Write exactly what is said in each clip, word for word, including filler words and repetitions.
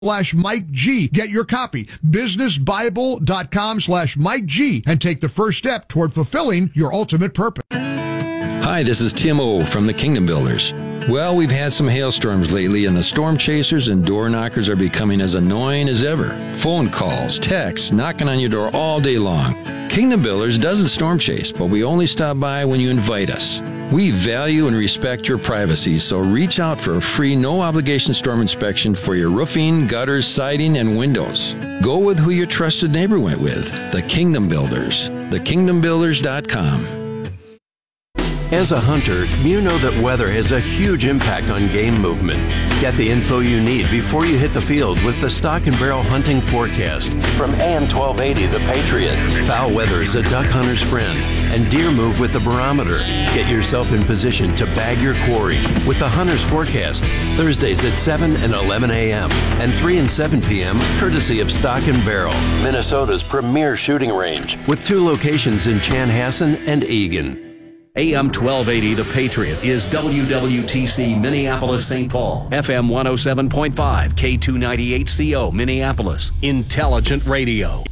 slash Mike G. Get your copy, businessbible.com slash Mike G, and take the first step toward fulfilling your ultimate purpose. Hi, this is Tim O from the Kingdom Builders. Well, we've had some hailstorms lately, and the storm chasers and door knockers are becoming as annoying as ever. Phone calls, texts, knocking on your door all day long. Kingdom Builders doesn't storm chase, but we only stop by when you invite us. We value and respect your privacy, so reach out for a free, no-obligation storm inspection for your roofing, gutters, siding, and windows. Go with who your trusted neighbor went with, the Kingdom Builders, the kingdom builders dot com. As a hunter, you know that weather has a huge impact on game movement. Get the info you need before you hit the field with the Stock and Barrel Hunting Forecast from A M twelve eighty The Patriot. Foul weather is a duck hunter's friend, and deer move with the barometer. Get yourself in position to bag your quarry with the Hunter's Forecast, Thursdays at seven and eleven a.m. and three and seven p.m. courtesy of Stock and Barrel, Minnesota's premier shooting range, with two locations in Chanhassen and Eagan. A M twelve eighty The Patriot is W W T C Minneapolis Saint Paul, F M one oh seven point five, K two ninety-eight C O Minneapolis, Intelligent Radio.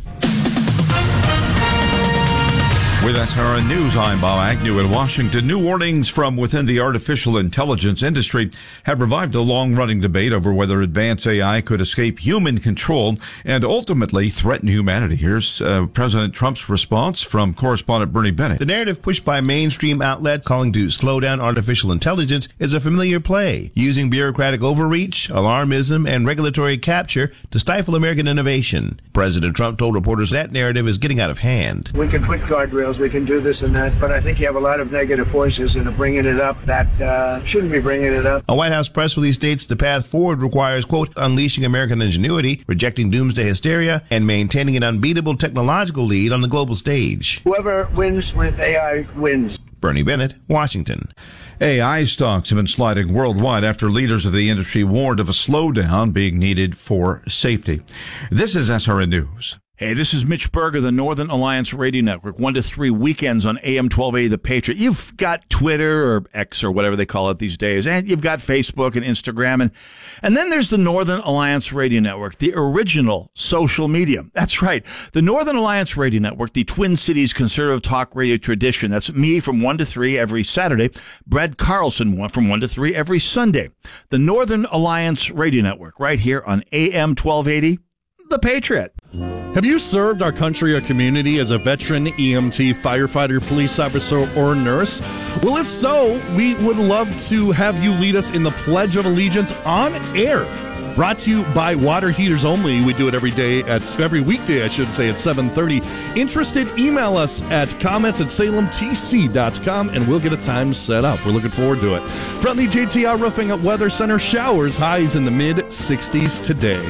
With S R N News, I'm Bob Agnew in Washington. New warnings from within the artificial intelligence industry have revived a long-running debate over whether advanced A I could escape human control and ultimately threaten humanity. Here's uh, President Trump's response from correspondent Bernie Bennett. The narrative pushed by mainstream outlets calling to slow down artificial intelligence is a familiar play, using bureaucratic overreach, alarmism, and regulatory capture to stifle American innovation. President Trump told reporters that narrative is getting out of hand. We can put guardrails, we can do this and that, but I think you have a lot of negative forces that are bringing it up that uh, shouldn't be bringing it up. A White House press release states the path forward requires, quote, unleashing American ingenuity, rejecting doomsday hysteria, and maintaining an unbeatable technological lead on the global stage. Whoever wins with A I wins. Bernie Bennett, Washington. A I stocks have been sliding worldwide after leaders of the industry warned of a slowdown being needed for safety. This is S R N News. Hey, this is Mitch Berger, the Northern Alliance Radio Network, one to three weekends on A M twelve eighty The Patriot. You've got Twitter or X or whatever they call it these days, and you've got Facebook and Instagram, and and then there's the Northern Alliance Radio Network, the original social media. That's right, the Northern Alliance Radio Network, the Twin Cities conservative talk radio tradition. That's me from one to three every Saturday, Brad Carlson from one to three every Sunday. The Northern Alliance Radio Network, right here on A M twelve eighty The Patriot. Have you served our country or community as a veteran, E M T, firefighter, police officer, or nurse? Well, if so, we would love to have you lead us in the Pledge of Allegiance on air. Brought to you by Water Heaters Only. We do it every day, at every weekday, I should say, at seven thirty. Interested, email us at comments at salem t c dot com, and we'll get a time set up. We're looking forward to it. Friendly J T R Roofing at Weather Center. Showers, highs in the mid sixties today.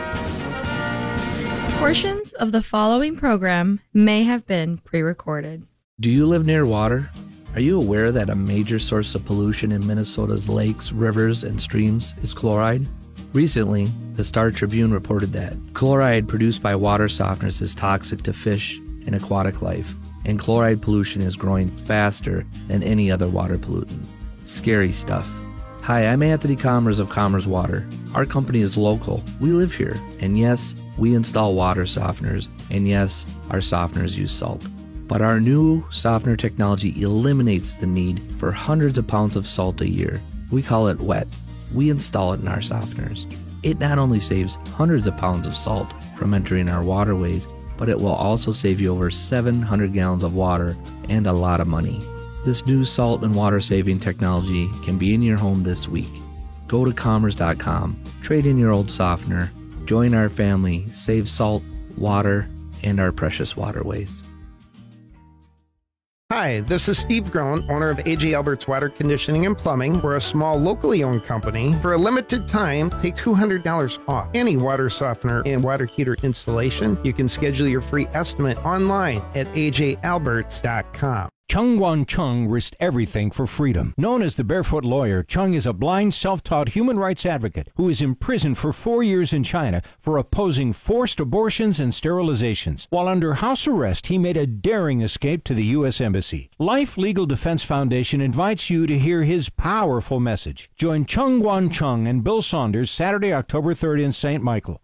Portions of the following program may have been pre-recorded. Do you live near water? Are you aware that a major source of pollution in Minnesota's lakes, rivers, and streams is chloride? Recently, the Star Tribune reported that chloride produced by water softeners is toxic to fish and aquatic life, and chloride pollution is growing faster than any other water pollutant. Scary stuff. Hi, I'm Anthony Commerce of Commerce Water. Our company is local. We live here. And yes, we install water softeners. And yes, our softeners use salt. But our new softener technology eliminates the need for hundreds of pounds of salt a year. We call it wet. We install it in our softeners. It not only saves hundreds of pounds of salt from entering our waterways, but it will also save you over seven hundred gallons of water and a lot of money. This new salt and water saving technology can be in your home this week. Go to commerce dot com, trade in your old softener, join our family, save salt, water, and our precious waterways. Hi, this is Steve Groen, owner of A J Alberts Water Conditioning and Plumbing. We're a small, locally owned company. For a limited time, take two hundred dollars off any water softener and water heater installation. You can schedule your free estimate online at a j alberts dot com. Chung Wan Chung risked everything for freedom. Known as the Barefoot Lawyer, Chung is a blind, self-taught human rights advocate who is imprisoned for four years in China for opposing forced abortions and sterilizations. While under house arrest, he made a daring escape to the U S Embassy. Life Legal Defense Foundation invites you to hear his powerful message. Join Chung Wan Chung and Bill Saunders Saturday, October third in Saint Michael.